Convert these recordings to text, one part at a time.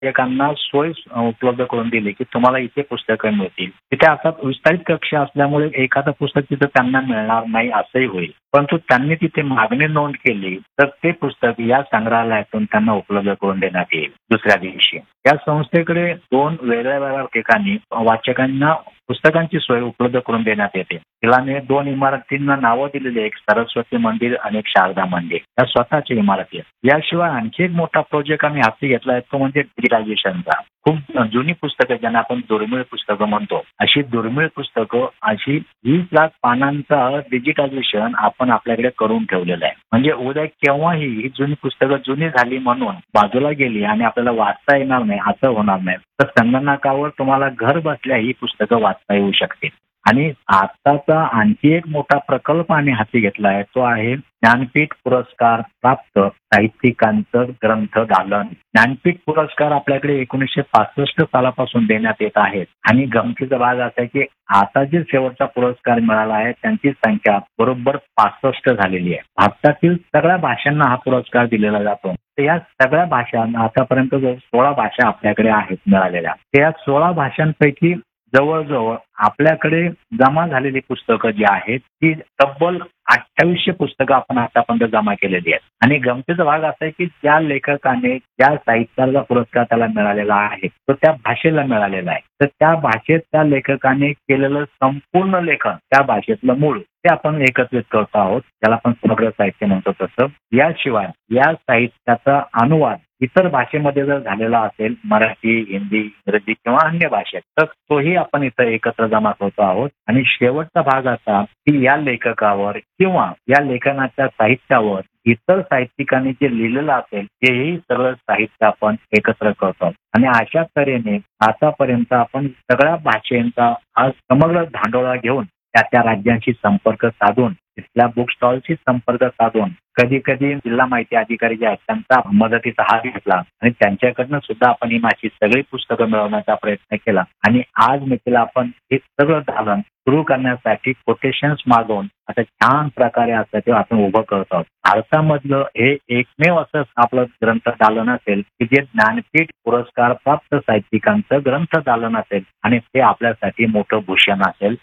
एकांना सोय उपलब्ध करून दिली की तुम्हाला इथे पुस्तकं मिळतील. तिथे आता विस्तारित कक्ष असल्यामुळे एखादं पुस्तक तिथं त्यांना मिळणार नाही असंही होईल. परंतु त्यांनी तिथे मागणी नोंद केली तर ते पुस्तक या संग्रहालयातून त्यांना उपलब्ध करून देण्यात येईल दुसऱ्या दिवशी. या संस्थेकडे 2 वेगळ्या ठिकाणी वाचकांना पुस्तकांची सोय उपलब्ध करून देण्यात येते. तिला 2 इमारतींना नावं दिलेली, एक सरस्वती मंदिर आणि एक शारदा मंदिर, या स्वतःच्या इमारती आहेत. याशिवाय आणखी एक मोठा प्रोजेक्ट आम्ही हाती घेतला आहे तो म्हणजे डिजिटायझेशनचा. खूप जुनी पुस्तकं ज्यांना आपण दुर्मिळ पुस्तकं म्हणतो, अशी दुर्मिळ पुस्तकं, अशी 20 लाख पानांचा डिजिटायझेशन आपण आपल्याकडे करून ठेवलेलं आहे. म्हणजे उद्या केव्हाही ही जुनी पुस्तकं जुनी झाली म्हणून बाजूला गेली आणि आपल्याला वाचता येणार नाही असं होणार नाही. तर संगणकावर तुम्हाला घर बसल्या ही पुस्तकं वाचता येऊ शकतील. आणि आताचा आणखी एक मोठा प्रकल्प आम्ही हाती घेतला आहे तो आहे ज्ञानपीठ पुरस्कार प्राप्त साहित्यिकांचं ग्रंथ दालन. ज्ञानपीठ पुरस्कार आपल्याकडे 1965 सालापासून देण्यात येत आहेत. आणि गमतीचा भाग असा आहे की आता जे शेवटचा पुरस्कार मिळाला आहे त्यांची संख्या बरोबर 65 झालेली आहे. भारतातील सगळ्या भाषांना हा पुरस्कार दिलेला जातो. तर या सगळ्या भाषांना आतापर्यंत 16 भाषा आपल्याकडे आहेत मिळालेल्या. तर या 16 भाषांपैकी जवळजवळ आपल्याकडे जमा झालेली पुस्तकं जी आहेत ती तब्बल 2800 पुस्तकं आपण आतापर्यंत जमा केलेली आहेत. आणि गमतीचा भाग असा आहे की ज्या लेखकाने ज्या साहित्याचा पुरस्कार त्याला मिळालेला आहे तो त्या भाषेला मिळालेला आहे. तर त्या भाषेत त्या लेखकाने केलेलं संपूर्ण लेखन त्या भाषेतलं मूळ ते आपण एकत्रित करतो आहोत, त्याला आपण समग्र साहित्य म्हणतो. तसं याशिवाय या साहित्याचा अनुवाद इतर भाषेमध्ये जर झालेला असेल, मराठी, हिंदी, इंग्रजी किंवा अन्य भाषेत, तर तोही आपण इथं एकत्र जमा करतो आहोत. आणि शेवटचा भाग असा की या लेखकावर किंवा या लेखनाच्या साहित्यावर इतर साहित्यिकांनी जे लिहिलेलं असेल तेही सगळं साहित्य आपण एकत्र करतो. आणि अशा तऱ्हेने आतापर्यंत आपण सगळ्या भाषेंचा हा समग्र धांडोळा घेऊन त्या राज्यांशी संपर्क साधून, तिथल्या बुक स्टॉलशी संपर्क साधून, कधी कधी जिल्हा माहिती अधिकारी जे आहेत त्यांचा मदतीचा हात घेतला आणि त्यांच्याकडनं सुद्धा आपण ही माझी सगळी पुस्तकं मिळवण्याचा प्रयत्न केला. आणि आज मित्रांनो आपण हे सगळं दालन सुरू करण्यासाठी कोटेशन्स मागवून आता छान प्रकारे असं ते आपण उभं करत आहोत. भारतामधलं हे एकमेव असं आपलं ग्रंथ दालन असेल की जे ज्ञानपीठ पुरस्कार प्राप्त साहित्यिकांचं ग्रंथ दालन असेल आणि ते आपल्यासाठी मोठं भूषण असेल.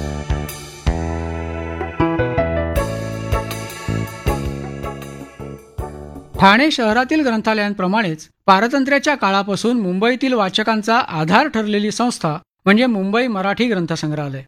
ठाणे शहरातील ग्रंथालयांप्रमाणेच पारतंत्र्याच्या काळापासून मुंबईतील वाचकांचा आधार ठरलेली संस्था म्हणजे मुंबई मराठी ग्रंथसंग्रहालय.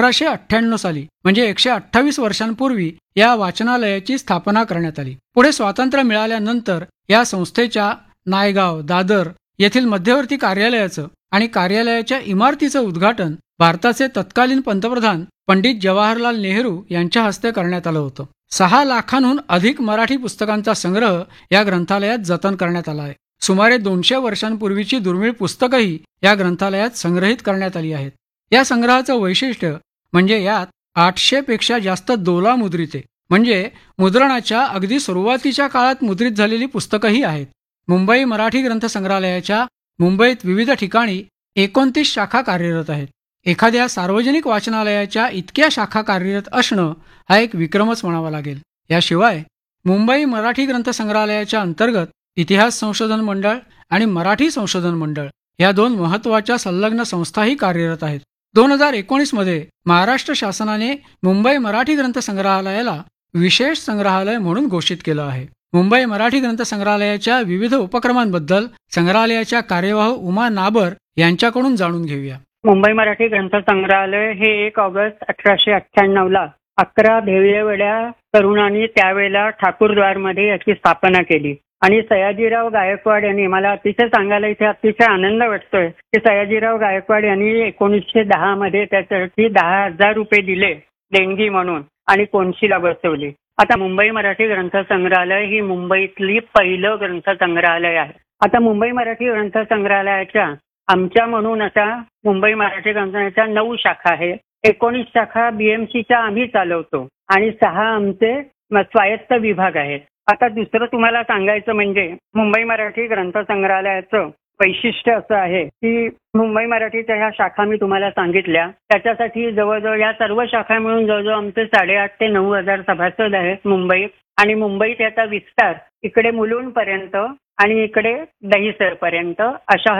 1898 साली म्हणजे 128 वर्षांपूर्वी या वाचनालयाची स्थापना करण्यात आली. पुढे स्वातंत्र्य मिळाल्यानंतर या संस्थेच्या नायगाव, दादर येथील मध्यवर्ती कार्यालयाचं आणि कार्यालयाच्या इमारतीचं उद्घाटन भारताचे तत्कालीन पंतप्रधान पंडित जवाहरलाल नेहरू यांच्या हस्ते करण्यात आलं होतं. 6 लाखांहून अधिक मराठी पुस्तकांचा संग्रह या ग्रंथालयात जतन करण्यात आला आहे. सुमारे 200 वर्षांपूर्वीची दुर्मिळ पुस्तकंही या ग्रंथालयात संग्रहित करण्यात आली आहेत. या संग्रहाचं वैशिष्ट्य म्हणजे यात 800 पेक्षा जास्त दोला मुद्रिते म्हणजे मुद्रणाच्या अगदी सुरुवातीच्या काळात मुद्रित झालेली पुस्तकंही आहेत. मुंबई मराठी ग्रंथसंग्रहालयाच्या मुंबईत विविध ठिकाणी 29 शाखा कार्यरत आहेत. एखाद्या सार्वजनिक वाचनालयाच्या इतक्या शाखा कार्यरत असणं हा एक विक्रमच म्हणावा लागेल. याशिवाय मुंबई मराठी ग्रंथसंग्रहालयाच्या अंतर्गत इतिहास संशोधन मंडळ आणि मराठी संशोधन मंडळ या 2 महत्त्वाच्या संलग्न संस्थाही कार्यरत आहेत. 2019 मध्ये महाराष्ट्र शासनाने मुंबई मराठी ग्रंथसंग्रहालयाला विशेष संग्रहालय म्हणून घोषित केलं आहे. मुंबई मराठी ग्रंथसंग्रहालयाच्या विविध उपक्रमांबद्दल संग्रहालयाच्या कार्यवाह उमा नाबर यांच्याकडून जाणून घेऊया. मुंबई मराठी ग्रंथसंग्रहालय हे 1 ऑगस्ट 1898 11 भेवळेवाड्या तरुणांनी त्यावेळेला ठाकूरद्वारमध्ये याची स्थापना केली. आणि सयाजीराव गायकवाड यांनी, मला अतिशय सांगायला इथे अतिशय आनंद वाटतोय की सयाजीराव गायकवाड यांनी 1910 मध्ये त्यासाठी 10,000 रुपये दिले देणगी म्हणून आणि कोनशीला बसवली. आता मुंबई मराठी ग्रंथसंग्रहालय ही मुंबईतली पहिलं ग्रंथसंग्रहालय आहे. आता मुंबई मराठी ग्रंथसंग्रहालयाच्या आमच्या म्हणून अशा मुंबई मराठी ग्रंथालयाच्या 9 शाखा आहेत. 19 शाखा BMCच्या आम्ही चालवतो आणि 6 आमचे स्वायत्त विभाग आहेत. आता दुसरं तुम्हाला सांगायचं म्हणजे मुंबई मराठी ग्रंथसंग्रहालयाचं वैशिष्ट्य असं आहे की मुंबई मराठीच्या ह्या शाखा मी तुम्हाला सांगितल्या त्याच्यासाठी जवळजवळ या सर्व शाखा मिळून जवळजवळ आमचे 8,500 ते 9,000 सभासद आहेत मुंबईत. आणि मुंबईत याचा विस्तार इकडे मुलुंडपर्यंत आणि इकडे दहिसर पर्यंत अशा